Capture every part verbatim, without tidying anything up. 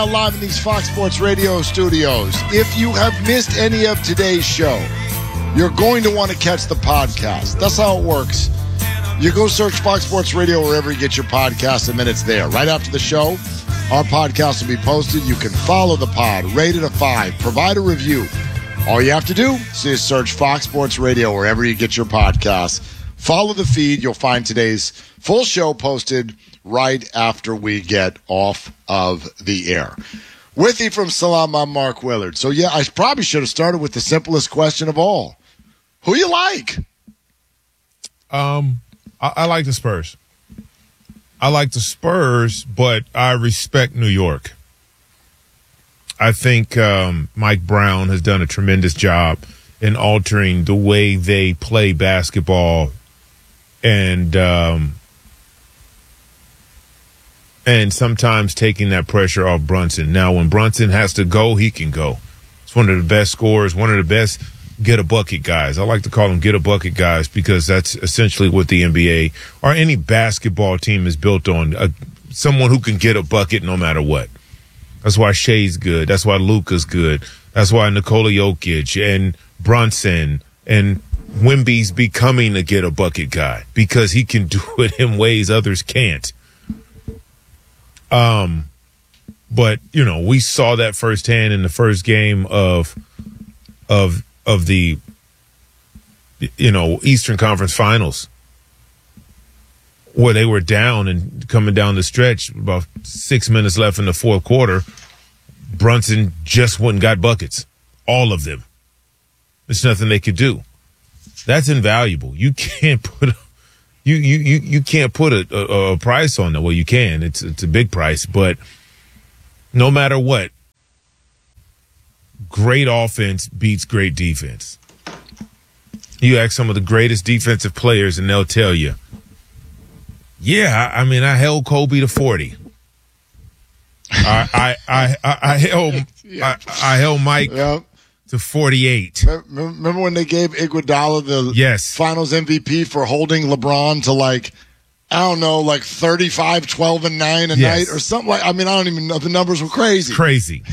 Live in these Fox Sports Radio studios. If you have missed any of today's show, you're going to want to catch the podcast. That's how it works. You go search Fox Sports Radio wherever you get your podcast, and then it's there. Right after the show, our podcast will be posted. You can follow the pod, rate it a five, provide a review. All you have to do is search Fox Sports Radio wherever you get your podcasts. Follow the feed. You'll find today's full show posted right after we get off of the air. With you from Salam, I'm Mark Willard. So, yeah, I probably should have started with the simplest question of all. Who you like? Um, I, I like the Spurs. I like the Spurs, but I respect New York. I think um, Mike Brown has done a tremendous job in altering the way they play basketball and um, and sometimes taking that pressure off Brunson. Now, when Brunson has to go, he can go. He's one of the best scorers, one of the best get-a-bucket guys. I like to call them get-a-bucket guys because that's essentially what the N B A or any basketball team is built on, uh, someone who can get a bucket no matter what. That's why Shea's good. That's why Luka's good. That's why Nikola Jokic and Brunson and Wemby's becoming a get-a-bucket guy because he can do it in ways others can't. Um, but, you know, we saw that firsthand in the first game of of of the, you know, Eastern Conference Finals, where they were down and coming down the stretch, about six minutes left in the fourth quarter. Brunson just went and got buckets, all of them. There's nothing they could do. That's invaluable. You can't put a, you you you you can't put a, a, a price on that. Well, you can. It's it's a big price, but no matter what, great offense beats great defense. You ask some of the greatest defensive players, and they'll tell you, yeah, I, I mean, I held Kobe to forty. I, I, I, I, I held, I, I held Mike Yep. to forty-eight. Remember when they gave Iguodala the Yes. Finals M V P for holding LeBron to, like, I don't know, like thirty-five, twelve, and nine a Yes. night or something like. I mean, I don't even know. The numbers were crazy. Crazy.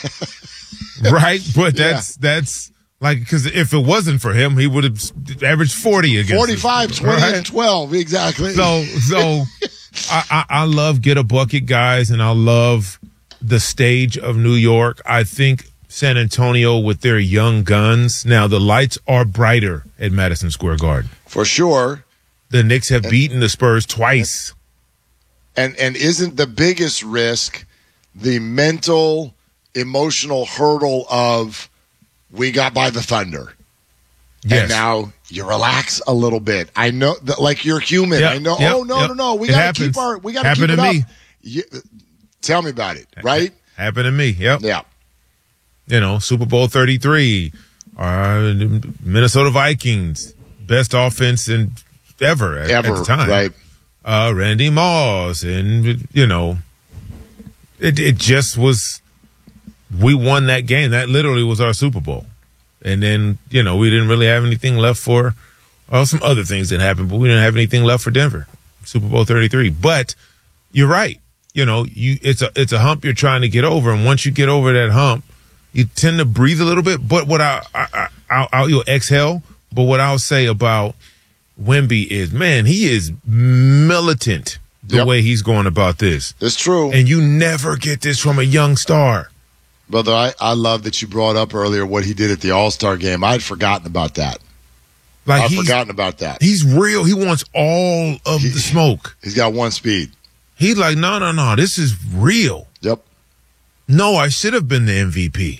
Right? But that's, yeah. that's like, because if it wasn't for him, he would have averaged forty against forty-five, us, twenty, right? and twelve. Exactly. So, so I, I, I love get a bucket guys, and I love the stage of New York. I think San Antonio with their young guns. Now, the lights are brighter at Madison Square Garden. For sure. The Knicks have and, beaten the Spurs twice. And and isn't the biggest risk the mental, emotional hurdle of we got by the Thunder? Yes. And now you relax a little bit. I know that, like, you're human. Yep, I know. Yep, oh no, yep. no, no. We it gotta happens. keep our. We gotta Happened keep it to up. me. You, tell me about it. Right? Happened to me. Yep. Yeah. You know, Super Bowl thirty-three, uh, Minnesota Vikings, best offense in ever at, ever at the time. Right. Uh, Randy Moss, and you know, it it just was. We won that game. That literally was our Super Bowl. And then, you know, we didn't really have anything left for, well, some other things that happened, but we didn't have anything left for Denver. Super Bowl thirty-three. But you're right. You know, you it's a it's a hump you're trying to get over, and once you get over that hump, you tend to breathe a little bit. But what I, I, I I'll, I'll you'll exhale. But what I'll say about Wemby is, man, he is militant the yep. way he's going about this. It's true. And you never get this from a young star. Brother, I, I love that you brought up earlier what he did at the All-Star game. I'd forgotten about that. Like I've forgotten about that. He's real. He wants all of he, the smoke. He's got one speed. He's like, no, no, no, this is real. Yep. No, I should have been the M V P.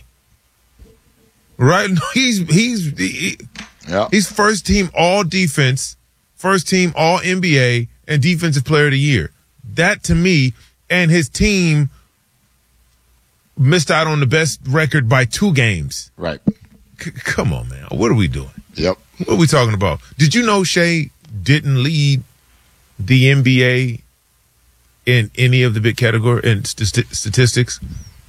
Right? No, he's he's he, yep. he's first team all defense, first team all N B A, and defensive player of the year. That to me, and his team missed out on the best record by two games. Right. C- come on, man. What are we doing? Yep. What are we talking about? Did you know Shea didn't lead the N B A in any of the big category in st- statistics?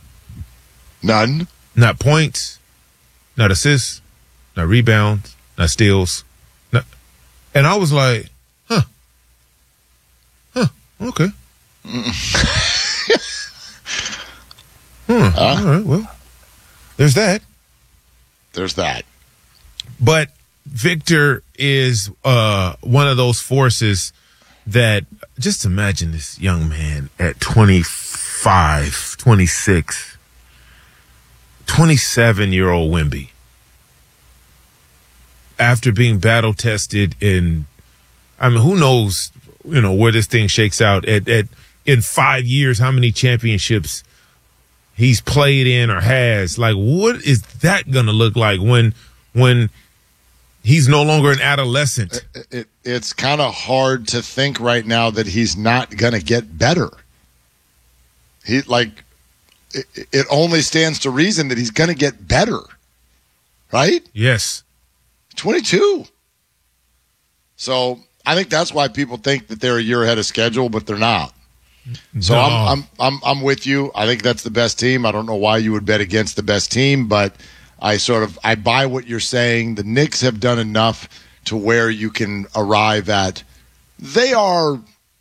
None. Not points, not assists, not rebounds, not steals. Not, and I was like, huh. Huh. Okay. Hmm. Uh, All right, well, there's that. There's that. But Victor is uh, one of those forces that, just imagine this young man at twenty-five, twenty-six, twenty-seven-year-old Wemby. After being battle tested in, I mean, who knows, you know, where this thing shakes out at, at in five years, how many championships he's played in or has. Like, what is that going to look like when, when he's no longer an adolescent? It, it, it's kind of hard to think right now that he's not going to get better. He like, it, it only stands to reason that he's going to get better, right? Yes. twenty-two. So I think that's why people think that they're a year ahead of schedule, but they're not. So no. I'm, I'm I'm I'm with you. I think that's the best team. I don't know why you would bet against the best team, but I sort of I buy what you're saying. The Knicks have done enough to where you can arrive at. They are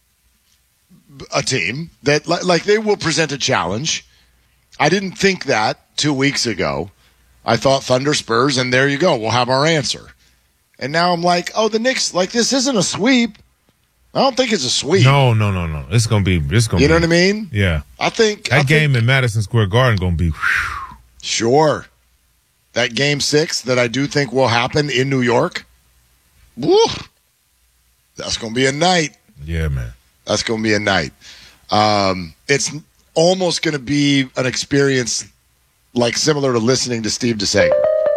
a team that like they will present a challenge. I didn't think that two weeks ago. I thought Thunder Spurs, and there you go. We'll have our answer. And now I'm like, oh, the Knicks, like this isn't a sweep. I don't think it's a sweep. No, no, no, no. It's gonna be. It's gonna. You know be, what I mean? Yeah. I think that I game think, in Madison Square Garden gonna be. Whew. Sure. That game six that I do think will happen in New York. Woo. That's gonna be a night. Yeah, man. That's gonna be a night. Um, it's almost gonna be an experience like similar to listening to Steve DeSager.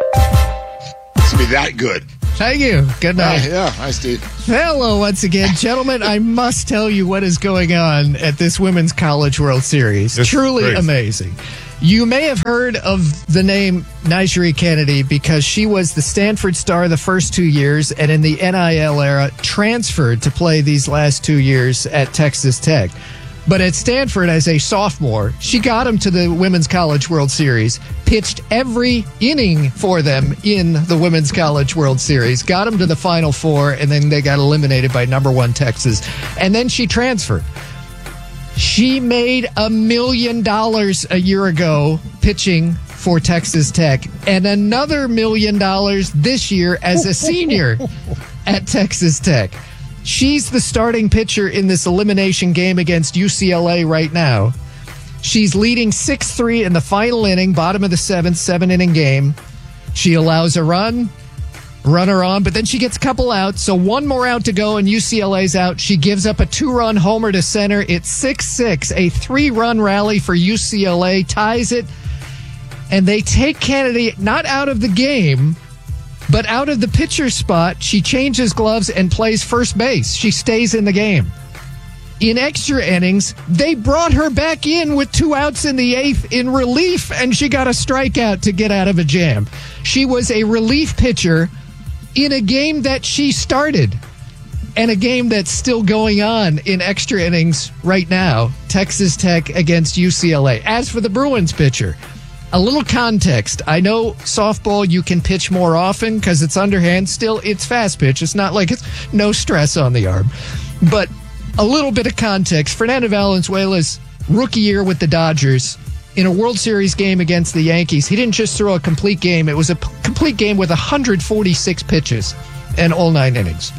It's gonna be that good. Thank you. Good night. Uh, yeah. Hi, Steve. Hello once again. Gentlemen, I must tell you what is going on at this Women's College World Series. It's Truly crazy. Amazing. You may have heard of the name Nyjeri Kennedy because she was the Stanford star the first two years and in the N I L era transferred to play these last two years at Texas Tech. But at Stanford, as a sophomore, she got them to the Women's College World Series, pitched every inning for them in the Women's College World Series, got them to the Final Four, and then they got eliminated by number one Texas. And then she transferred. She made a million dollars a year ago pitching for Texas Tech and another million dollars this year as a senior at Texas Tech. She's the starting pitcher in this elimination game against U C L A right now. She's leading six three in the final inning, bottom of the seventh, seven-inning game. She allows a run, runner on, but then she gets a couple outs, so one more out to go, and U C L A's out. She gives up a two-run homer to center. It's six six, a three-run rally for U C L A, ties it, and they take Kennedy not out of the game, but out of the pitcher's spot. She changes gloves and plays first base. She stays in the game. In extra innings, they brought her back in with two outs in the eighth in relief, and she got a strikeout to get out of a jam. She was a relief pitcher in a game that she started, and a game that's still going on in extra innings right now. Texas Tech against U C L A. As for the Bruins pitcher, a little context. I know softball you can pitch more often because it's underhand. Still, it's fast pitch. It's not like it's no stress on the arm. But a little bit of context. Fernando Valenzuela's rookie year with the Dodgers in a World Series game against the Yankees. He didn't just throw a complete game. It was a p- complete game with one hundred forty-six pitches and all nine innings.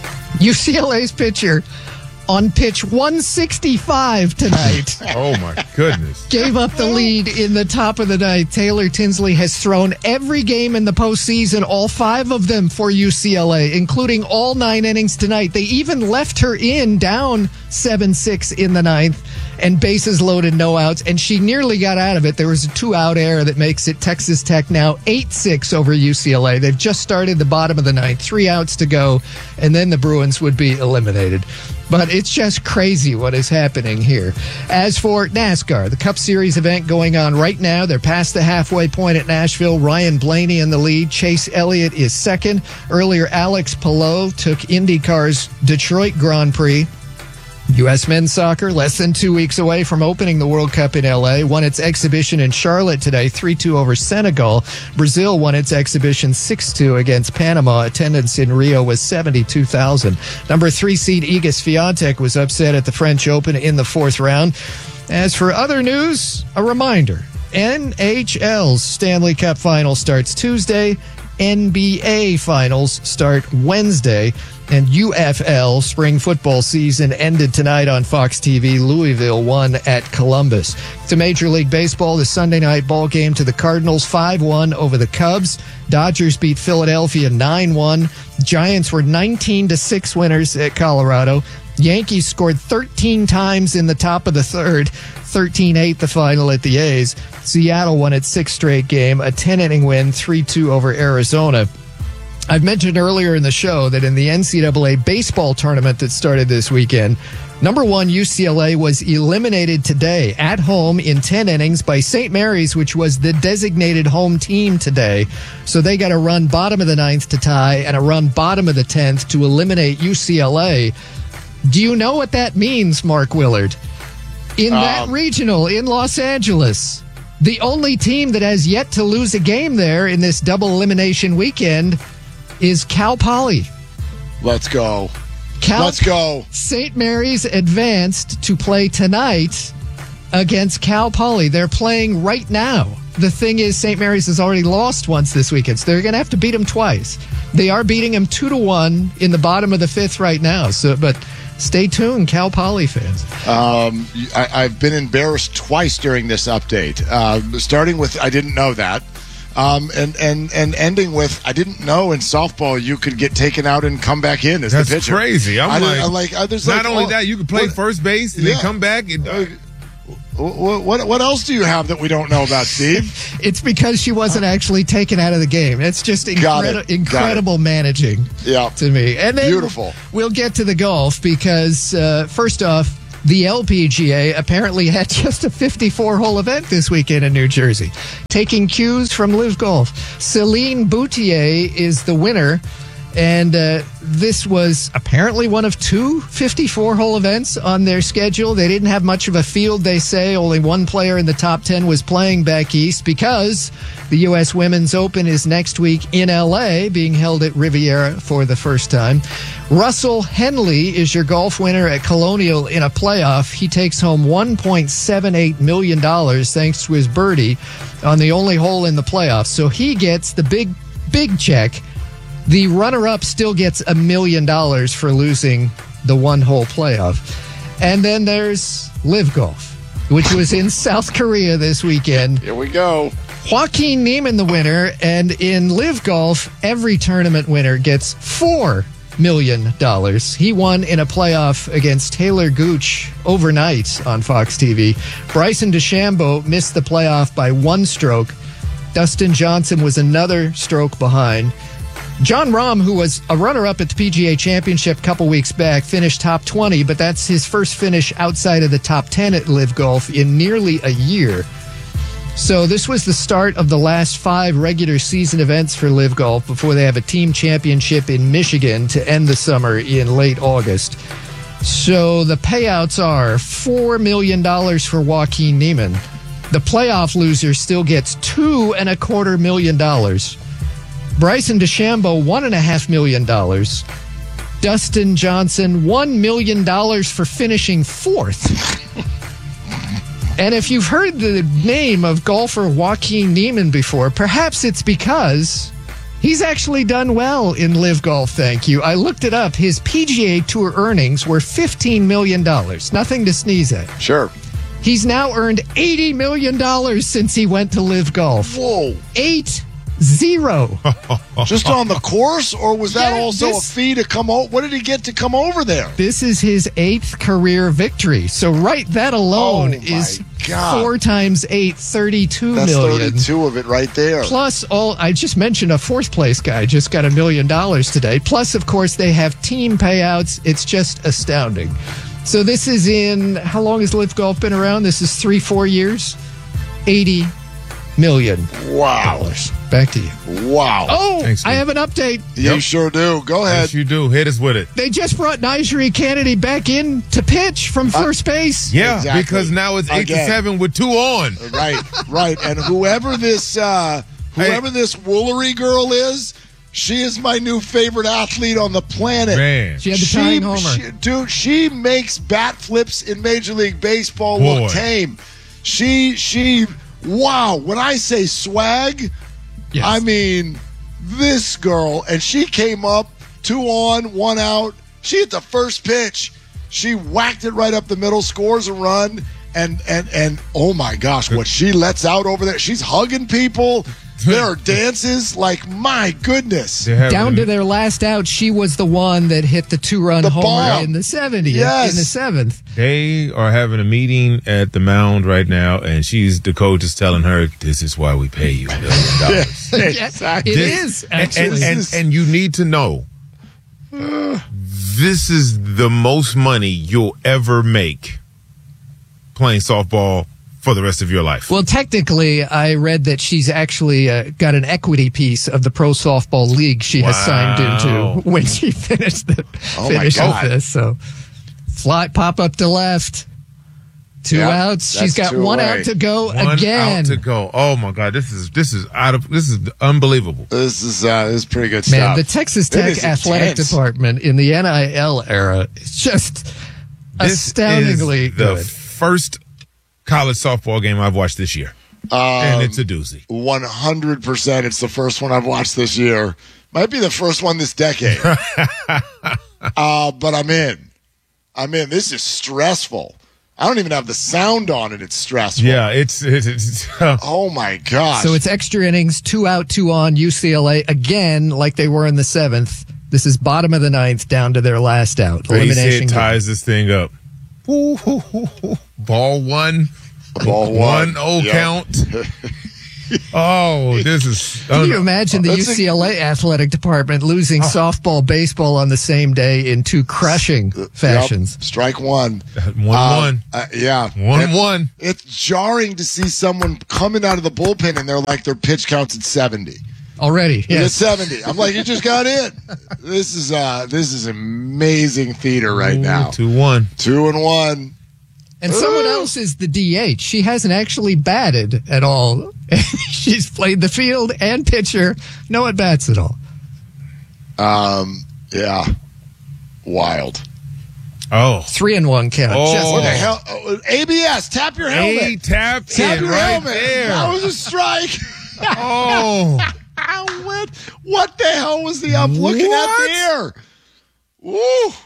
U C L A's pitcher on pitch one sixty-five tonight. Oh, my goodness. Gave up the lead in the top of the ninth. Taylor Tinsley has thrown every game in the postseason, all five of them for U C L A, including all nine innings tonight. They even left her in down seven six in the ninth, and bases loaded, no outs, and she nearly got out of it. There was a two-out error that makes it Texas Tech now eight six over U C L A. They've just started the bottom of the ninth, three outs to go, and then the Bruins would be eliminated. But it's just crazy what is happening here. As for NASCAR, the Cup Series event going on right now. They're past the halfway point at Nashville. Ryan Blaney in the lead. Chase Elliott is second. Earlier, Alex Palou took IndyCar's Detroit Grand Prix. U S men's soccer, less than two weeks away from opening the World Cup in L A, won its exhibition in Charlotte today, three two over Senegal. Brazil won its exhibition six two against Panama. Attendance in Rio was seventy-two thousand. Number three seed Iga Swiatek was upset at the French Open in the fourth round. As for other news, a reminder. N H L's Stanley Cup Final starts Tuesday. N B A Finals start Wednesday. And U F L spring football season ended tonight on Fox T V. Louisville won at Columbus. To Major League Baseball, the Sunday night ball game to the Cardinals, five one over the Cubs. Dodgers beat Philadelphia nine one. Giants were nineteen to six winners at Colorado. Yankees scored thirteen times in the top of the third. thirteen eight the final at the A's. Seattle won its sixth straight game, a ten-inning win, three two over Arizona. I've mentioned earlier in the show that in the N C double A baseball tournament that started this weekend, number one U C L A was eliminated today at home in ten innings by Saint Mary's, which was the designated home team today. So they got a run bottom of the ninth to tie and a run bottom of the tenth to eliminate U C L A. Do you know what that means, Mark Willard? In that um, regional in Los Angeles, the only team that has yet to lose a game there in this double elimination weekend is Cal Poly. Let's go. Cal Let's go. Saint Mary's advanced to play tonight against Cal Poly. They're playing right now. The thing is, Saint Mary's has already lost once this weekend, so they're going to have to beat them twice. They are beating them two to one in the bottom of the fifth right now. So, but stay tuned, Cal Poly fans. Um, I, I've been embarrassed twice during this update. Uh, starting with, I didn't know that. Um, and, and, and ending with, I didn't know in softball you could get taken out and come back in as That's the pitcher. That's crazy. I'm I like, I'm like uh, there's not like, only oh, that, you could play what, first base and yeah. then come back. And, uh, what, what, what else do you have that we don't know about, Steve? It's because she wasn't actually taken out of the game. It's just incredi- it. incredible managing yeah. to me. And then Beautiful. We'll get to the golf because, uh, first off, the L P G A apparently had just a fifty-four hole event this weekend in New Jersey. Taking cues from Live Golf. Celine Boutier is the winner, and uh, this was apparently one of two fifty-four hole events on their schedule. They didn't have much of a field, they say. Only one player in the top ten was playing back east because the U S Women's Open is next week in L A, being held at Riviera for the first time. Russell Henley is your golf winner at Colonial in a playoff. He takes home one point seven eight million dollars thanks to his birdie on the only hole in the playoffs. So he gets the big, big check. The runner-up still gets a million dollars for losing the one-hole playoff. And then there's Live Golf, which was in South Korea this weekend. Here we go. Joaquin Niemann the winner, and in Live Golf, every tournament winner gets four million dollars. He won in a playoff against Taylor Gooch overnight on Fox T V. Bryson DeChambeau missed the playoff by one stroke. Dustin Johnson was another stroke behind. Jon Rahm, who was a runner-up at the P G A Championship a couple weeks back, finished top twenty, but that's his first finish outside of the top ten at Live Golf in nearly a year. So this was the start of the last five regular season events for Live Golf before they have a team championship in Michigan to end the summer in late August. So the payouts are four million dollars for Joaquin Niemann. The playoff loser still gets two and a quarter million dollars. Bryson DeChambeau, one and a half million dollars. Dustin Johnson, one million dollars for finishing fourth. And if you've heard the name of golfer Joaquin Niemann before, perhaps it's because he's actually done well in Live Golf, thank you. I looked it up. His P G A Tour earnings were fifteen million dollars. Nothing to sneeze at. Sure. He's now earned eighty million dollars since he went to Live Golf. Whoa. Eight zero. Just on the course, or was that Yeah, also this- a fee to come over? What did he get to come over there? This is his eighth career victory. So right, that alone Oh, my is God. four times eight, thirty-two That's million. thirty-two of it right there. Plus, all I just mentioned a fourth place guy just got a million dollars today. Plus, of course, they have team payouts. It's just astounding. So this is in, how long has Live Golf been around? This is three, four years. eighty million Wow. dollars. Back to you. Wow. Oh, Thanks, I Steve. have an update. You Yep. sure do. Go ahead. Yes, you do. Hit us with it. They just brought Nigeri Kennedy back in to pitch from first base. Yeah, Exactly. because now it's eight Again. to seven with two on. Right, right. And whoever this uh, whoever this Woolery girl is, she is my new favorite athlete on the planet. Man. She had the She, tying homer. she- dude, she makes bat flips in Major League Baseball Boy. look tame. She she wow, when I say swag, Yes. I mean this girl, and she came up two on, one out. She hit the first pitch. She whacked it right up the middle, scores a run, and and and oh my gosh, what she lets out over there. She's hugging people. There are dances. Like, my goodness. Down to their last out, she was the one that hit the two-run The homer bomb. in the seventieth, Yes. in the seventh. They are having a meeting at the mound right now, and she's the coach is telling her, "This is why we pay you a million dollars." Yes, it This- is, and, actually. and, and, and you need to know, this is the most money you'll ever make playing softball for the rest of your life. Well, technically, I read that she's actually uh, got an equity piece of the Pro Softball League she has Wow. signed into when she finished the Oh, my finished God. this. So, fly pop up to left, two Yep, outs. She's that's got two one away. out to go One again. out to go. Oh my God, this is this is out of this is unbelievable. This is uh, this is pretty good Man, stuff. the Texas It Tech is athletic intense. department in the N I L era is just This astoundingly is the good. first college softball game I've watched this year, Um, and it's a doozy. one hundred percent. It's the first one I've watched this year. Might be the first one this decade. uh, but I'm in. I'm in. This is stressful. I don't even have the sound on it. It's stressful. Yeah, it's it's. it's Oh, my gosh. So it's extra innings, two out, two on, U C L A again, like they were in the seventh. This is bottom of the ninth, down to their last out. base Elimination hit game. ties this thing up. Ooh, hoo, hoo, hoo. Ball one, Ball one one. oh Yep. count. Oh, this is. Can you imagine the That's U C L A athletic department losing Oh. softball, baseball on the same day in two crushing fashions? Yep. Strike one. one Um, one, Uh, yeah. one It- one. It's jarring to see someone coming out of the bullpen and they're like their pitch counts at seventy. Already, It's yes. seventy. I'm like, you just got in. This is uh this is amazing theater right now. Two one. Two and one. And someone else is the D H. She hasn't actually batted at all. She's played the field and pitcher. No at bats at all. Um, yeah. Wild. Oh, Three and one count. Oh. Just What the there. hell? Oh, A B S, tap your helmet. A tap, Tap in your right helmet. there. That was a strike. Oh, what? What the hell was the I'm looking What? at there? Woo.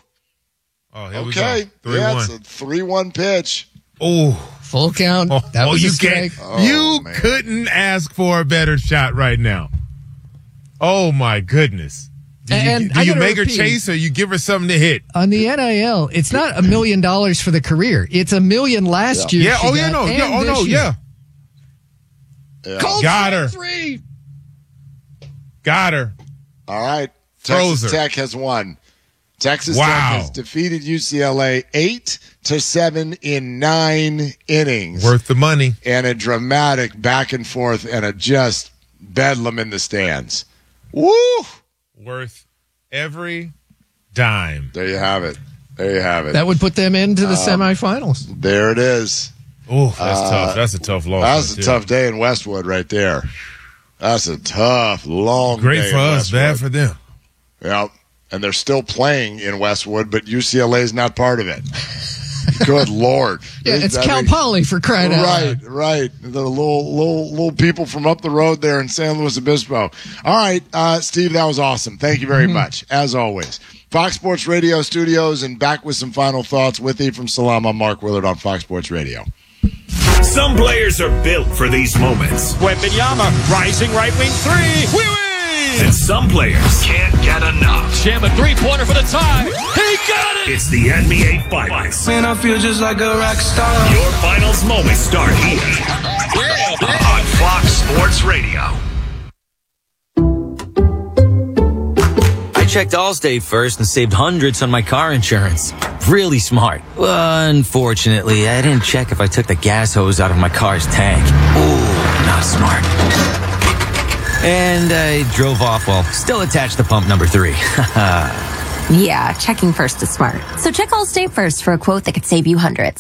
oh, here we Okay. go. Three yeah, one. it's a three one pitch. Oh, Full count. oh, That oh, was you a strike. can't. Oh, you man. couldn't ask for a better shot right now. Oh my goodness. Do you, And do I you gotta make her repeat. chase or you give her something to hit? On the N I L, it's not a million dollars for the career. It's a million last year. Yeah. she Oh yeah. got, No. Yeah. and Oh no. this year. Yeah. Yeah. Cold Got strike her. Three. Got her. All right. Throws Texas her. Tech has won. Texas Wow. Tech has defeated U C L A eight to seven in nine innings. Worth the money. And a dramatic back and forth and a just bedlam in the stands. Woo! Worth every dime. There you have it. There you have it. That would put them into the Um, semifinals. there it is. Oh, that's tough. That's a tough loss. That was right a there. tough day in Westwood right there. That's a tough, long Great day for in us, bad Westwood. for them. Yep. And they're still playing in Westwood, but U C L A is not part of it. Good Lord. Yeah, it's I Cal mean- Poly for crying out Right, loud. right. The little, little, little people from up the road there in San Luis Obispo. All right, uh, Steve, that was awesome. Thank you very Mm-hmm. much, as always. Fox Sports Radio studios, and back with some final thoughts with Ephraim Salam. I'm Mark Willard on Fox Sports Radio. Some players are built for these moments, Wembanyama, rising right wing three. We win! and some players can't get enough. Jam a three-pointer for the tie. He got it! It's the N B A Finals. Man, I feel just like a rock star. Your finals moments start here on Fox Sports Radio. I checked Allstate first and saved hundreds on my car insurance. Really smart. Unfortunately, I didn't check if I took the gas hose out of my car's tank. Ooh, not smart. And I drove off while still attached to pump number three. Yeah, checking first is smart. So check Allstate first for a quote that could save you hundreds.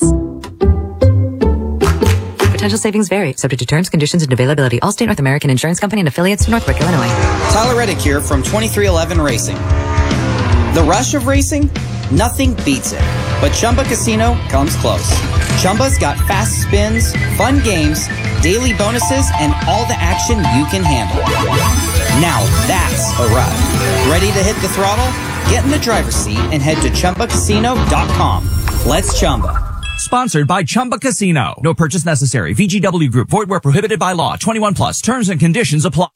Potential savings vary, subject to terms, conditions, and availability. Allstate North American Insurance Company and affiliates, Northbrook, Illinois. Tyler Reddick here from twenty-three eleven Racing. The rush of racing? Nothing beats it. But Chumba Casino comes close. Chumba's got fast spins, fun games, daily bonuses, and all the action you can handle. Now that's a ride. Ready to hit the throttle? Get in the driver's seat and head to Chumba Casino dot com. Let's Chumba. Sponsored by Chumba Casino. No purchase necessary. V G W Group. Void where prohibited by law. twenty-one plus. Terms and conditions apply.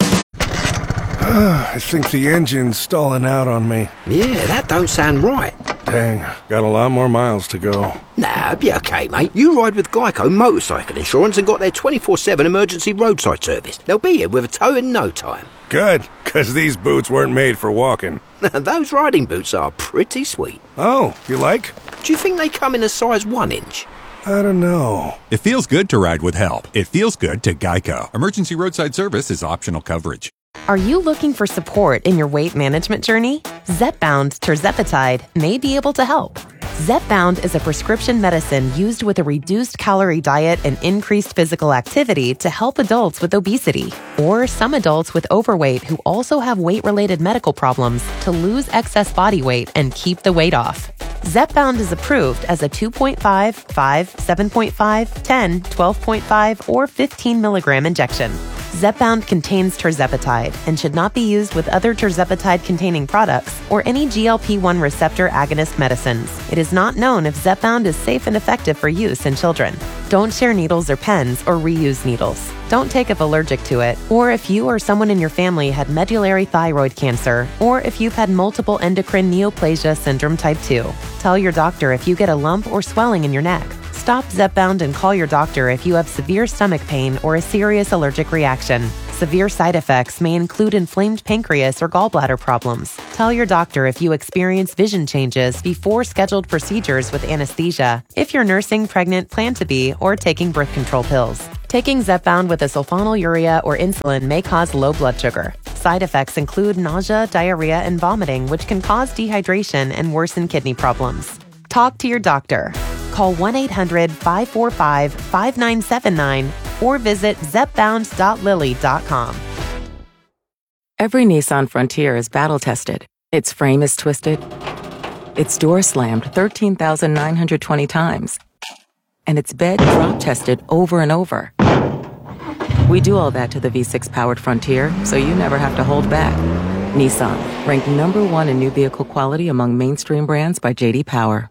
I think the engine's stalling out on me. Yeah, that don't sound right. Dang, got a lot more miles to go. Nah, be okay, mate. You ride with Geico Motorcycle Insurance and got their twenty-four seven emergency roadside service. They'll be here with a tow in no time. Good, because these boots weren't made for walking. Those riding boots are pretty sweet. Oh, you like? Do you think they come in a size one inch? I don't know. It feels good to ride with help. It feels good to Geico. Emergency roadside service is optional coverage. Are you looking for support in your weight management journey? Zepbound tirzepatide may be able to help. Zepbound is a prescription medicine used with a reduced calorie diet and increased physical activity to help adults with obesity or some adults with overweight who also have weight-related medical problems to lose excess body weight and keep the weight off. Zepbound is approved as a two point five, five, seven point five, ten, twelve point five, or fifteen milligram injection. Zepbound contains tirzepatide and should not be used with other tirzepatide-containing products or any G L P one receptor agonist medicines. It is not known if Zepbound is safe and effective for use in children. Don't share needles or pens or reuse needles. Don't take if allergic to it, or if you or someone in your family had medullary thyroid cancer, or if you've had multiple endocrine neoplasia syndrome type two. Tell your doctor if you get a lump or swelling in your neck. Stop Zepbound and call your doctor if you have severe stomach pain or a serious allergic reaction. Severe side effects may include inflamed pancreas or gallbladder problems. Tell your doctor if you experience vision changes before scheduled procedures with anesthesia, if you're nursing, pregnant, plan to be, or taking birth control pills. Taking Zepbound with a sulfonylurea or insulin may cause low blood sugar. Side effects include nausea, diarrhea, and vomiting, which can cause dehydration and worsen kidney problems. Talk to your doctor. Call one eight hundred, five four five, five nine seven nine or visit zepbound dot lilly dot com. Every Nissan Frontier is battle-tested. Its frame is twisted, its door slammed thirteen thousand nine hundred twenty times, and its bed drop-tested over and over. We do all that to the V six powered Frontier, so you never have to hold back. Nissan, ranked number one in new vehicle quality among mainstream brands by J D Power.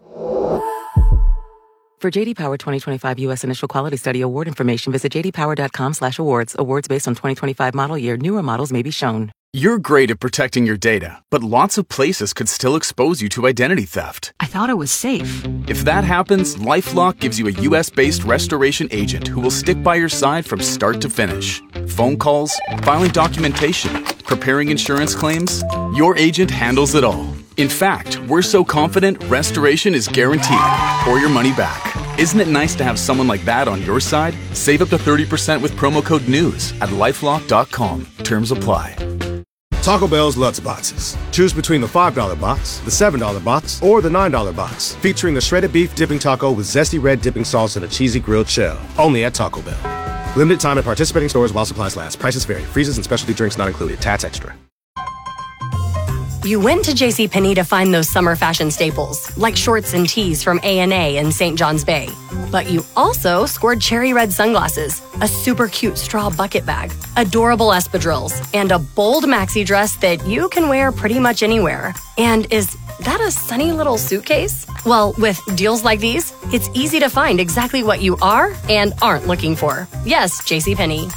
For J D Power twenty twenty-five U S Initial Quality Study award information, visit j d power dot com slash awards. Awards based on twenty twenty-five model year. Newer models may be shown. You're great at protecting your data, but lots of places could still expose you to identity theft. I thought it was safe. If that happens, LifeLock gives you a U S-based restoration agent who will stick by your side from start to finish. Phone calls, filing documentation, preparing insurance claims, your agent handles it all. In fact, we're so confident restoration is guaranteed or your money back. Isn't it nice to have someone like that on your side? Save up to thirty percent with promo code NEWS at lifelock dot com. Terms apply. Taco Bell's Lutz Boxes. Choose between the five dollar box, the seven dollar box, or the nine dollar box. Featuring the shredded beef dipping taco with zesty red dipping sauce and a cheesy grilled shell. Only at Taco Bell. Limited time at participating stores while supplies last. Prices vary. Freezes and specialty drinks not included. Tax extra. You went to JCPenney to find those summer fashion staples, like shorts and tees from A and A in Saint John's Bay. But you also scored cherry red sunglasses, a super cute straw bucket bag, adorable espadrilles, and a bold maxi dress that you can wear pretty much anywhere. And is that a sunny little suitcase? Well, with deals like these, it's easy to find exactly what you are and aren't looking for. Yes, JCPenney.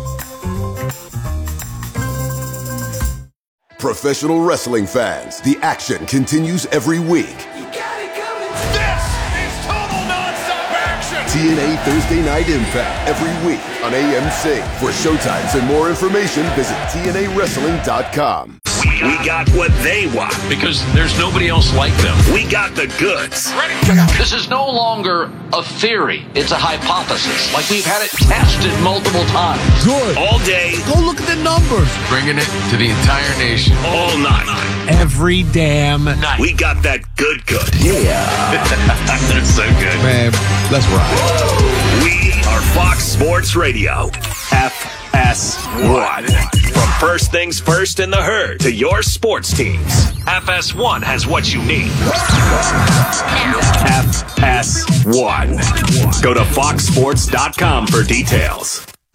Professional wrestling fans, the action continues every week. This is total nonstop action. T N A Thursday Night Impact every week on A M C. For showtimes and more information, visit T N A wrestling dot com. We got what they want because there's nobody else like them. We got the goods. Ready? This is no longer a theory. It's a hypothesis. Like we've had it tested multiple times. Good. All day. Go look at the numbers. Bringing it to the entire nation. All night. Every damn night. We got that good good. Yeah. That's so good. Man, let's ride. We are Fox Sports Radio. F S one. From first things first in the herd to your sports teams, F S one has what you need. F S one. Go to fox sports dot com for details.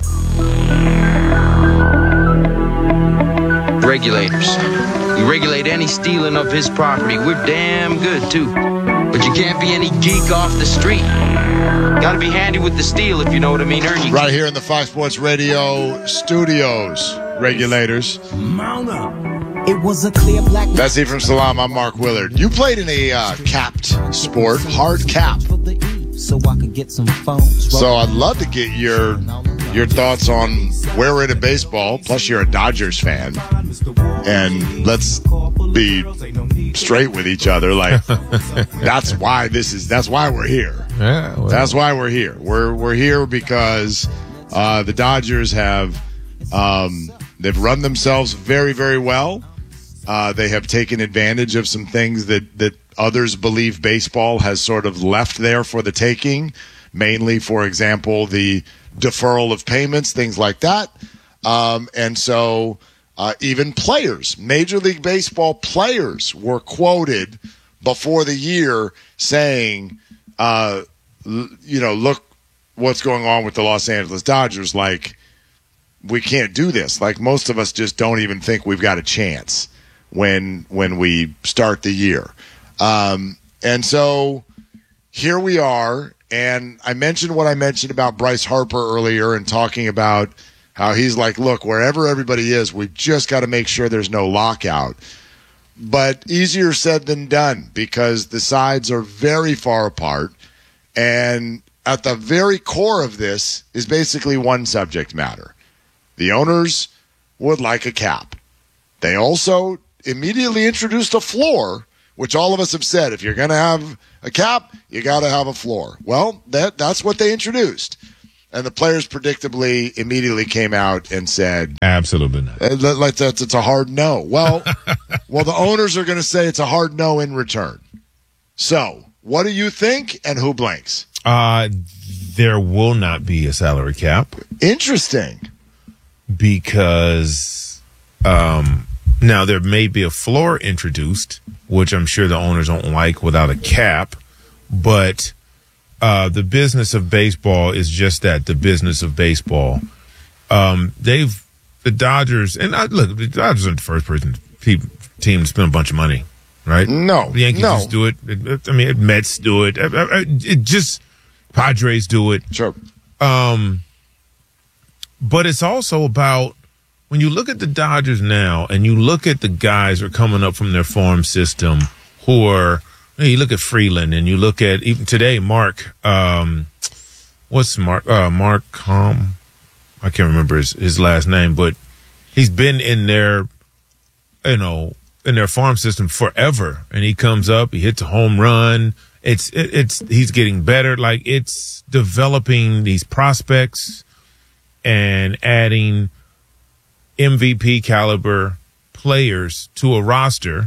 regulators. You regulate any stealing of his property, we're damn good, too. But you can't be any geek off the street. Gotta be handy with the steel, if you know what I mean, Ernie. Right here in the Fox Sports Radio studios, regulators. Mount up. It was a clear black. That's it from Salam. I'm Mark Willard. You played in a uh, capped sport, hard cap. So I could get some phones. So I'd love to get your your thoughts on where we're at in baseball. Plus, you're a Dodgers fan, and let's be straight with each other. Like that's why this is. That's why we're here. Yeah, well. That's why we're here. We're we're here because uh, the Dodgers have um, they've run themselves very very well. Uh, they have taken advantage of some things that, that others believe baseball has sort of left there for the taking, mainly, for example, the deferral of payments, things like that. Um, and so uh, even players, Major League Baseball players were quoted before the year saying, uh, l- you know, look what's going on with the Los Angeles Dodgers. Like, we can't do this. Like, most of us just don't even think we've got a chance when when we start the year. Um, and so here we are, and I mentioned what I mentioned about Bryce Harper earlier and talking about how he's like, look, wherever everybody is, we've just got to make sure there's no lockout. But easier said than done because the sides are very far apart, and at the very core of this is basically one subject matter. The owners would like a cap. They also immediately introduced a floor, which all of us have said, if you're going to have a cap, you got to have a floor. Well, that that's what they introduced. And the players predictably immediately came out and said, absolutely not. Uh, like that's it's a hard no. Well, well, the owners are going to say it's a hard no in return. So, what do you think, and who blinks? Uh, there will not be a salary cap. Interesting. Because um, now there may be a floor introduced, which I'm sure the owners don't like without a cap, but uh, the business of baseball is just that, the business of baseball. Um, they've, the Dodgers, and I, look, the Dodgers aren't the first person team to spend a bunch of money, right? No. The Yankees no. just do it. It, it. I mean, Mets do it. It, it just, Padres do it. Sure. Um, but it's also about, when you look at the Dodgers now and you look at the guys who are coming up from their farm system who are, you look at Freeland and you look at even today, Mark, um, what's Mark, uh, Mark, um, I can't remember his, his last name, but he's been in their, you know, in their farm system forever. And he comes up, he hits a home run. It's, it, it's, he's getting better. Like, it's developing these prospects and adding M V P caliber players to a roster,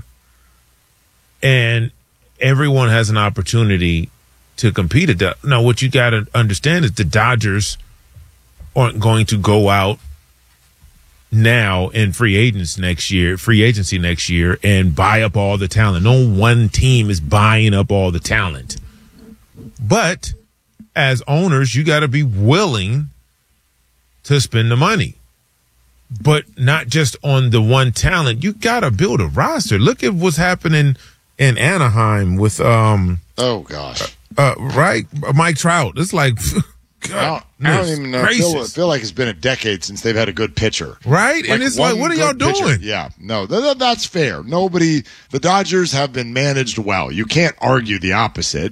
and everyone has an opportunity to compete at that. Now, what you got to understand is the Dodgers aren't going to go out now in free agents next year, free agency next year, and buy up all the talent. No one team is buying up all the talent. But as owners, you got to be willing to spend the money. But not just on the one talent. You got to build a roster. Look at what's happening in Anaheim with, um, oh gosh, uh, right, Mike Trout. It's like, God, I, don't, I don't even know. I feel, feel like it's been a decade since they've had a good pitcher, right? Like, and it's like, what are y'all doing? Pitcher. Yeah, no, th- th- that's fair. Nobody, the Dodgers have been managed well. You can't argue the opposite.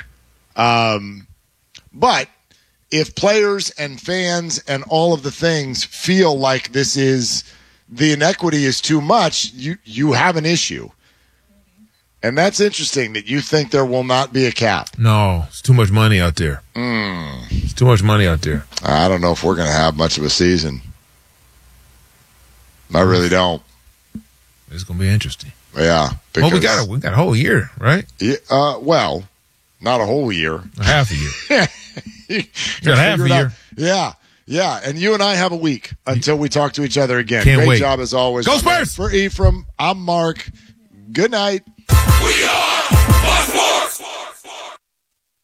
Um, but if players and fans and all of the things feel like this is, the inequity is too much, you, you have an issue. And that's interesting that you think there will not be a cap. No, it's too much money out there. Mm. It's too much money out there. I don't know if we're going to have much of a season. I really don't. It's going to be interesting. Yeah. Well, we got a, we got a whole year, right? Yeah, uh, well, not a whole year. A half a year. You got half a year. Out. Yeah, yeah. And you and I have a week until we talk to each other again. Can't Great wait. job as always. Go Spurs! For Ephraim, I'm Mark. Good night. We are Fox Sports.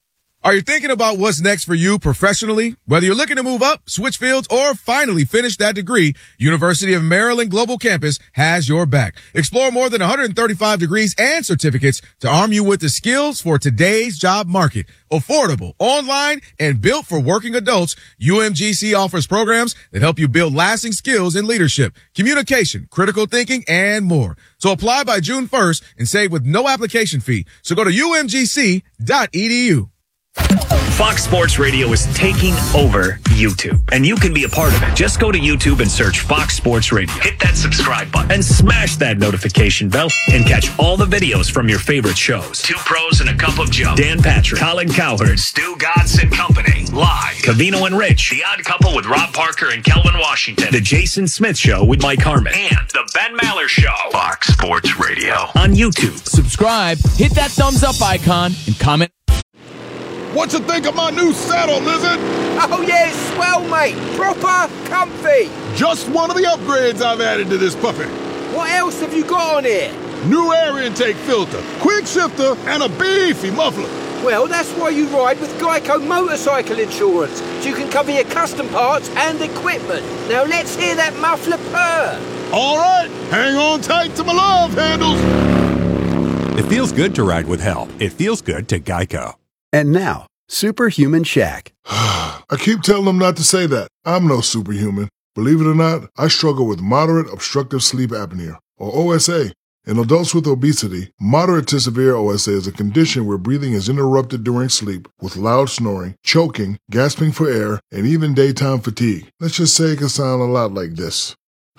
Are you thinking about what's next for you professionally? Whether you're looking to move up, switch fields, or finally finish that degree, University of Maryland Global Campus has your back. Explore more than one hundred thirty-five degrees and certificates to arm you with the skills for today's job market. Affordable, online, and built for working adults, U M G C offers programs that help you build lasting skills in leadership, communication, critical thinking, and more. So apply by June first and save with no application fee. So go to U M G C dot E D U. Fox Sports Radio is taking over YouTube, and you can be a part of it. Just go to YouTube and search Fox Sports Radio. Hit that subscribe button and smash that notification bell and catch all the videos from your favorite shows. Two Pros and a Cup of Joe. Dan Patrick, Colin Cowherd, Stu Godson Company. Live. Cavino and Rich. The Odd Couple with Rob Parker and Kelvin Washington. The Jason Smith Show with Mike Harmon. And The Ben Maller Show. Fox Sports Radio on YouTube. Subscribe, hit that thumbs up icon, and comment. What you think of my new saddle, Lizard? Oh, yeah, it's swell, mate. Proper comfy. Just one of the upgrades I've added to this puppy. What else have you got on here? New air intake filter, quick shifter, and a beefy muffler. Well, that's why you ride with Geico Motorcycle Insurance, so you can cover your custom parts and equipment. Now let's hear that muffler purr. All right, hang on tight to my love handles. It feels good to ride with help. It feels good to Geico. And now, Superhuman Shaq. I keep telling them not to say that. I'm no superhuman. Believe it or not, I struggle with moderate obstructive sleep apnea, or O S A. In adults with obesity, moderate to severe O S A is a condition where breathing is interrupted during sleep with loud snoring, choking, gasping for air, and even daytime fatigue. Let's just say it can sound a lot like this.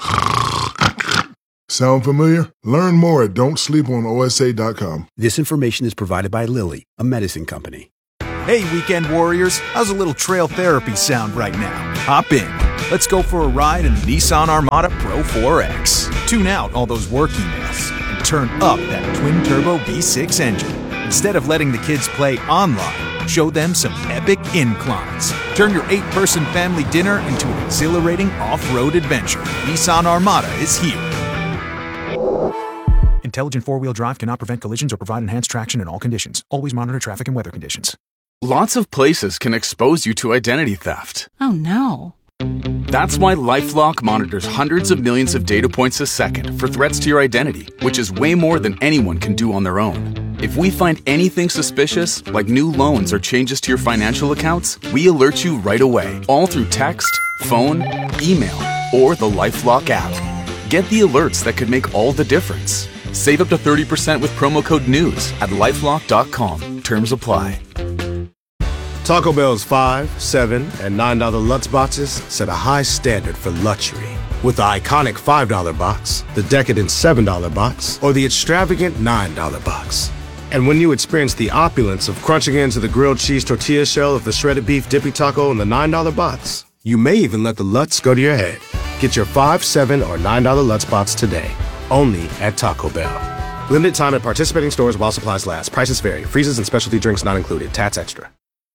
Sound familiar? Learn more at don't sleep on O S A dot com. This information is provided by Lilly, a medicine company. Hey, weekend warriors, how's a little trail therapy sound right now? Hop in. Let's go for a ride in the Nissan Armada Pro four X. Tune out all those work emails and turn up that twin-turbo V six engine. Instead of letting the kids play online, show them some epic inclines. Turn your eight-person family dinner into an exhilarating off-road adventure. Nissan Armada is here. Intelligent four-wheel drive cannot prevent collisions or provide enhanced traction in all conditions. Always monitor traffic and weather conditions. Lots of places can expose you to identity theft. Oh no. That's why LifeLock monitors hundreds of millions of data points a second for threats to your identity, which is way more than anyone can do on their own. If we find anything suspicious, like new loans or changes to your financial accounts, we alert you right away, all through text, phone, email, or the LifeLock app. Get the alerts that could make all the difference. Save up to thirty percent with promo code NEWS at lifelock dot com. Terms apply. Taco Bell's five, seven, and nine dollar Lutz boxes set a high standard for luxury. With the iconic five dollar box, the decadent seven dollar box, or the extravagant nine dollar box. And when you experience the opulence of crunching into the grilled cheese tortilla shell of the shredded beef dippy taco in the nine dollar box, you may even let the Lutz go to your head. Get your five, seven, or nine dollar Lutz box today. Only at Taco Bell. Limited time at participating stores while supplies last. Prices vary. Freezes and specialty drinks not included. Tats extra.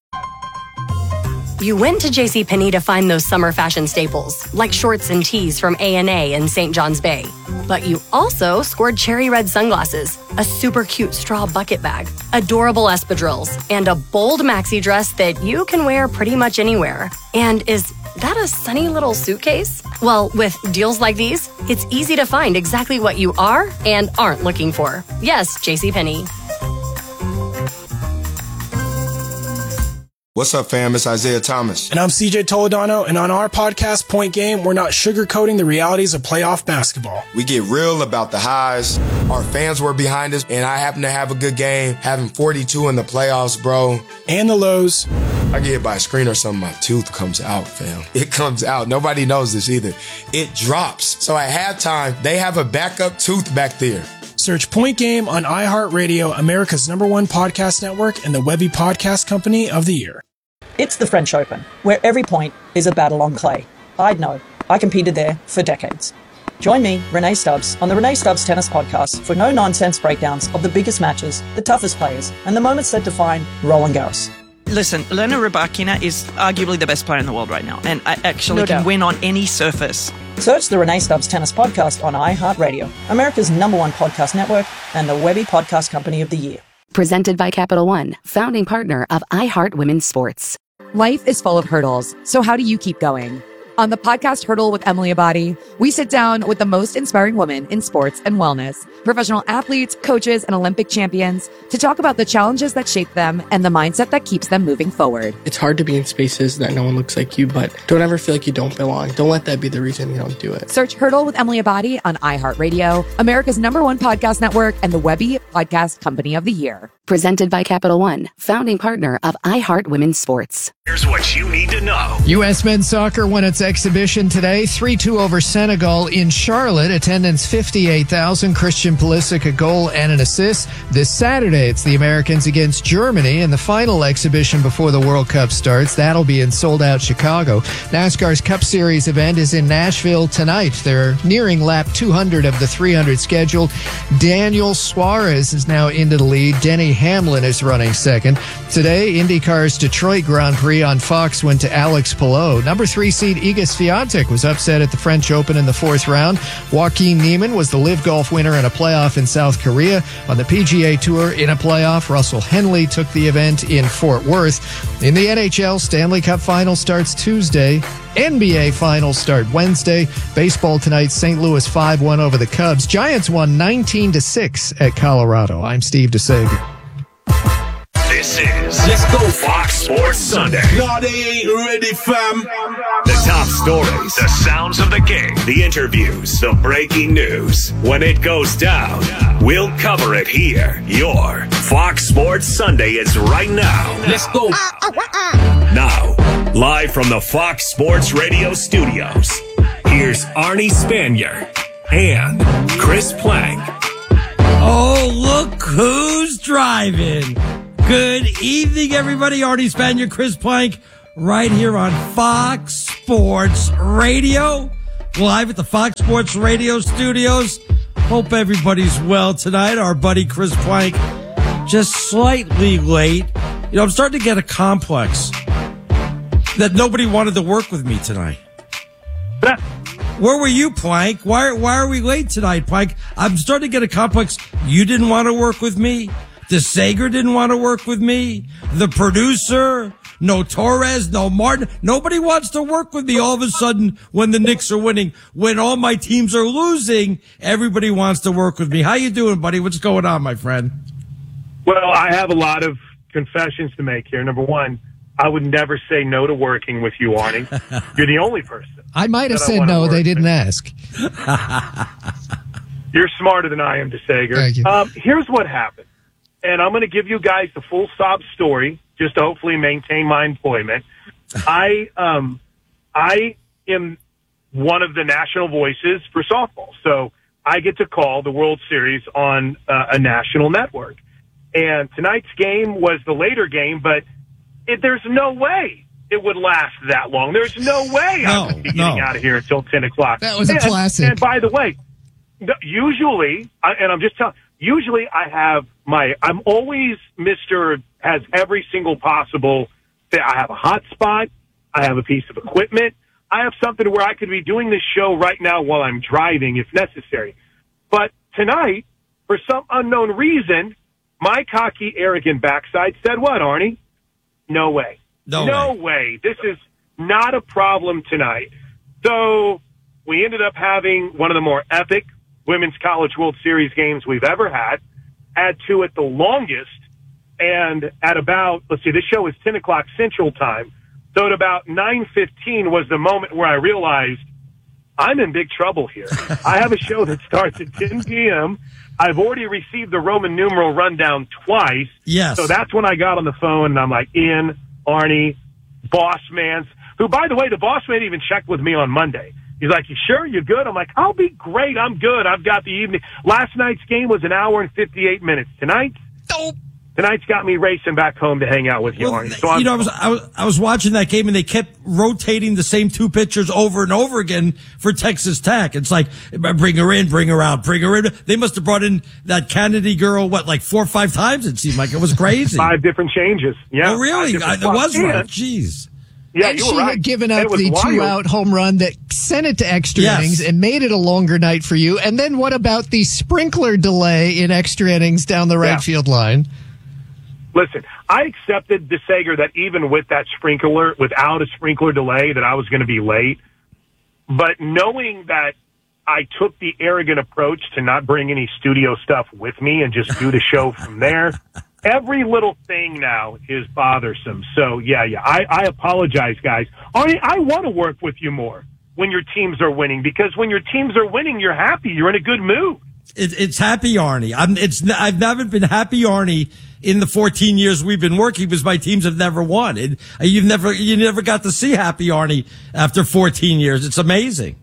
You went to JCPenney to find those summer fashion staples, like shorts and tees from A and A and Saint John's Bay. But you also scored cherry red sunglasses, a super cute straw bucket bag, adorable espadrilles, and a bold maxi dress that you can wear pretty much anywhere. And is that a sunny little suitcase? Well, with deals like these, it's easy to find exactly what you are and aren't looking for. Yes, JCPenney. What's up, fam? It's Isaiah Thomas. And I'm C J Toledano, and on our podcast, Point Game, we're not sugarcoating the realities of playoff basketball. We get real about the highs. Our fans were behind us, and I happen to have a good game, having forty-two in the playoffs, bro. And the lows. I get hit by a screen or something, my tooth comes out, fam. It comes out. Nobody knows this either. It drops. So at halftime, they have a backup tooth back there. Search Point Game on iHeartRadio, America's number one podcast network, and the Webby Podcast Company of the Year. It's the French Open, where every point is a battle on clay. I'd know. I competed there for decades. Join me, Renee Stubbs, on the Renee Stubbs Tennis Podcast for no-nonsense breakdowns of the biggest matches, the toughest players, and the moments that define Roland Garros. Listen, Elena Rybakina is arguably the best player in the world right now, and I actually No can doubt. win on any surface. Search the Renee Stubbs Tennis Podcast on iHeartRadio, America's number one podcast network, and the Webby Podcast Company of the Year. Presented by Capital One, founding partner of iHeart Women's Sports. Life is full of hurdles, so how do you keep going? On the podcast Hurdle with Emily Abadi, we sit down with the most inspiring women in sports and wellness, professional athletes, coaches, and Olympic champions to talk about the challenges that shape them and the mindset that keeps them moving forward. It's hard to be in spaces that no one looks like you, but don't ever feel like you don't belong. Don't let that be the reason you don't do it. Search Hurdle with Emily Abadi on iHeartRadio, America's number one podcast network, and the Webby Podcast Company of the Year. Presented by Capital One, founding partner of iHeart Women's Sports. Here's what you need to know. U S men's soccer won its exhibition today, three two over Senegal in Charlotte. Attendance fifty-eight thousand. Christian Pulisic a goal and an assist. This Saturday, it's the Americans against Germany in the final exhibition before the World Cup starts. That'll be in sold-out Chicago. NASCAR's Cup Series event is in Nashville tonight. They're nearing lap two hundred of the three hundred scheduled. Daniel Suarez is now into the lead. Denny Hamlin is running second. Today, IndyCar's Detroit Grand Prix on Fox went to Alex Palou. Number three seed Iga Swiatek was upset at the French Open in the fourth round. Joaquin Niemann was the Live Golf winner in a playoff in South Korea. On the P G A Tour in a playoff, Russell Henley took the event in Fort Worth. In the N H L, Stanley Cup Final starts Tuesday. N B A Finals start Wednesday. Baseball tonight, Saint Louis five one over the Cubs. Giants won nineteen to six at Colorado. I'm Steve DeSager. This is Let's Go Fox Sports Sunday. No, they ain't ready, fam. The top stories, the sounds of the game, the interviews, the breaking news. When it goes down, we'll cover it here. Your Fox Sports Sunday is right now. Let's go. Now, live from the Fox Sports Radio studios, here's Arnie Spanier and Chris Plank. Oh, look who's driving. Good evening, everybody. Arnie Spanier, Chris Plank, right here on Fox Sports Radio, live at the Fox Sports Radio studios. Hope everybody's well tonight. Our buddy Chris Plank, just slightly late. You know, I'm starting to get a complex that nobody wanted to work with me tonight. Where were you, Plank? Why, why are we late tonight, Plank? I'm starting to get a complex. You didn't want to work with me. DeSager didn't want to work with me. The producer, no Torres, no Martin. Nobody wants to work with me all of a sudden when the Knicks are winning. When all my teams are losing, everybody wants to work with me. How you doing, buddy? What's going on, my friend? Well, I have a lot of confessions to make here. Number one, I would never say no to working with you, Arnie. You're the only person. I might have said no. They didn't ask. You're smarter than I am, DeSager. Thank you. Um, here's what happened. And I'm going to give you guys the full sob story just to hopefully maintain my employment. I, um, I am one of the national voices for softball. So I get to call the World Series on uh, a national network. And tonight's game was the later game, but it, there's no way it would last that long. There's no way no, I would be getting no. out of here until ten o'clock. That was a and, classic. And by the way, usually, and I'm just telling usually I have my, I'm always Mister has every single possible, I have a hot spot, I have a piece of equipment, I have something where I could be doing this show right now while I'm driving if necessary. But tonight, for some unknown reason, my cocky, arrogant backside said what, Arnie? No way. No, no way. way. This is not a problem tonight. So we ended up having one of the more epic Women's College World Series games we've ever had. Add to it the longest, and at about, let's see, this show is ten o'clock Central Time. So at about nine fifteen was the moment where I realized I'm in big trouble here. I have a show that starts at ten p.m. I've already received the Roman numeral rundown twice. Yes. So that's when I got on the phone, and I'm like, Ian, Arnie, Boss Man, who, by the way, the Boss Man even checked with me on Monday. He's like, you sure? You good? I'm like, I'll be great. I'm good. I've got the evening. Last night's game was an hour and fifty-eight minutes. Tonight, nope. Tonight's got me racing back home to hang out with you, Well, Arnie. So I'm, you know, I was, I was I was watching that game, and they kept rotating the same two pitchers over and over again for Texas Tech. It's like, bring her in, bring her out, bring her in. They must have brought in that Kennedy girl, what, like four or five times? It seemed like it was crazy. Five different changes. Yeah. Oh, really? I, it was and, right. Jeez. Yeah, and you she were right. had given And up it was the wild. two-out home run that sent it to extra Yes. innings and made it a longer night for you. And then what about the sprinkler delay in extra innings down the right Yeah. field line? Listen, I accepted DeSager that even with that sprinkler, without a sprinkler delay, that I was going to be late. But knowing that I took the arrogant approach to not bring any studio stuff with me and just do the show from there, every little thing now is bothersome. So, yeah, yeah, I, I apologize, guys. I, I want to work with you more when your teams are winning, because when your teams are winning, you're happy. You're in a good mood. It, it's happy Arnie. I'm, it's, I've never been happy Arnie in the fourteen years we've been working because my teams have never won. It, you've never, you never got to see happy Arnie after fourteen years. It's amazing.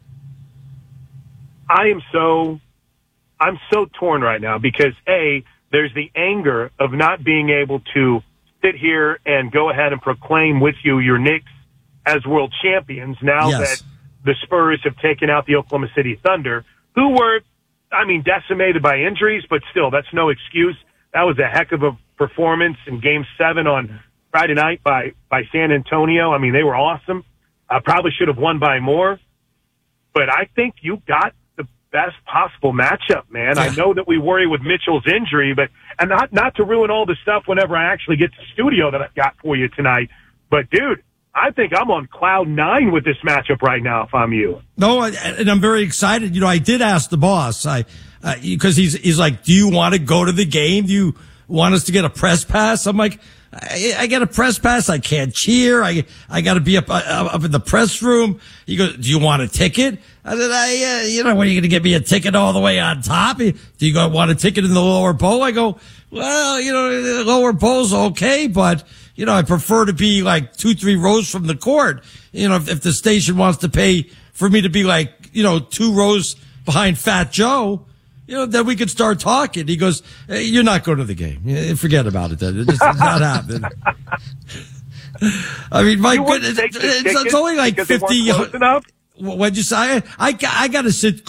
I am so, I'm so torn right now because A, there's the anger of not being able to sit here and go ahead and proclaim with you your Knicks as world champions now Yes. that the Spurs have taken out the Oklahoma City Thunder, who were, I mean, decimated by injuries, but still, that's no excuse. That was a heck of a performance in Game seven on Friday night by, by San Antonio. I mean, they were awesome. I probably should have won by more. But I think you got the best possible matchup, man. I know that we worry with Mitchell's injury, but and not not to ruin all the stuff whenever I actually get to the studio that I've got for you tonight. But, dude, I think I'm on cloud nine with this matchup right now if I'm you. No, and I'm very excited. You know, I did ask the boss, I, uh, because he's, he's like, do you want to go to the game? Do you want us to get a press pass? I'm like, I, I get a press pass. I can't cheer. I, I got to be up, uh, up in the press room. He goes, do you want a ticket? I said, I, uh, you know, when are you going to get me a ticket all the way on top? Do you go want a ticket in the lower bowl? I go, well, you know, the lower bowl's okay, but, you know, I prefer to be like two, three rows from the court. You know, if, if the station wants to pay for me to be like, you know, two rows behind Fat Joe, you know, then we could start talking. He goes, hey, you're not going to the game. Yeah, forget about it then. It's just not happening. I mean, my goodness, it's, it's only like fifty. What'd you say? I, I got to sit